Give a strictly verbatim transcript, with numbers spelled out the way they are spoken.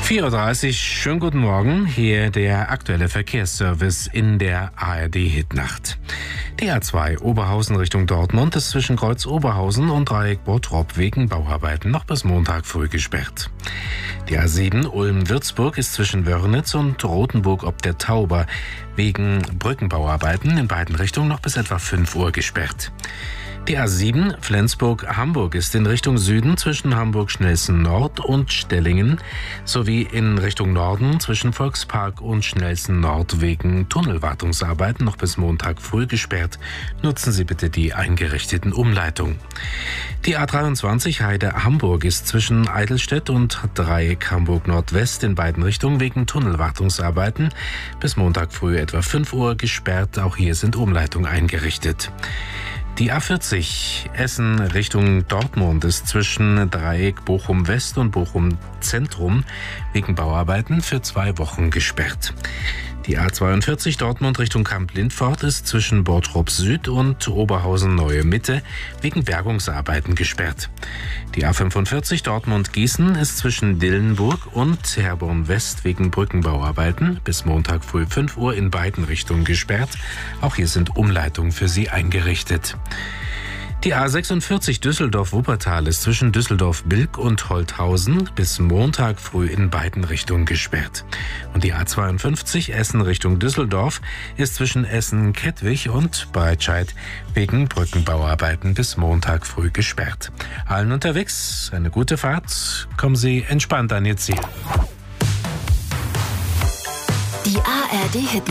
vier Uhr dreißig, schönen guten Morgen. Hier der aktuelle Verkehrsservice in der A R D-Hitnacht. Die A zwei Oberhausen Richtung Dortmund ist zwischen Kreuz Oberhausen und Dreieck Bottrop wegen Bauarbeiten noch bis Montag früh gesperrt. Die A sieben Ulm-Würzburg ist zwischen Wörnitz und Rothenburg ob der Tauber wegen Brückenbauarbeiten in beiden Richtungen noch bis etwa fünf Uhr gesperrt. Die A sieben Flensburg-Hamburg ist in Richtung Süden zwischen Hamburg-Schnelsen-Nord und Stellingen sowie in Richtung Norden zwischen Volkspark und Schnelsen-Nord wegen Tunnelwartungsarbeiten noch bis Montag früh gesperrt. Nutzen Sie bitte die eingerichteten Umleitungen. Die A dreiundzwanzig Heide-Hamburg ist zwischen Eidelstedt und Dreieck Hamburg-Nordwest in beiden Richtungen wegen Tunnelwartungsarbeiten bis Montag früh etwa fünf Uhr gesperrt. Auch hier sind Umleitungen eingerichtet. Die A vierzig Essen Richtung Dortmund ist zwischen Dreieck Bochum-West und Bochum-Zentrum wegen Bauarbeiten für zwei Wochen gesperrt. Die A zweiundvierzig Dortmund Richtung Kamp-Lindfort ist zwischen Bottrop Süd und Oberhausen-Neue Mitte wegen Bergungsarbeiten gesperrt. Die A fünfundvierzig Dortmund-Gießen ist zwischen Dillenburg und Herborn West wegen Brückenbauarbeiten bis Montag früh fünf Uhr in beiden Richtungen gesperrt. Auch hier sind Umleitungen für Sie eingerichtet. Die A sechsundvierzig Düsseldorf-Wuppertal ist zwischen Düsseldorf-Bilk und Holthausen bis Montag früh in beiden Richtungen gesperrt. Und die A zweiundfünfzig Essen Richtung Düsseldorf ist zwischen Essen-Kettwig und Breitscheid wegen Brückenbauarbeiten bis Montag früh gesperrt. Allen unterwegs eine gute Fahrt. Kommen Sie entspannt an Ihr Ziel. Die A R D-Hit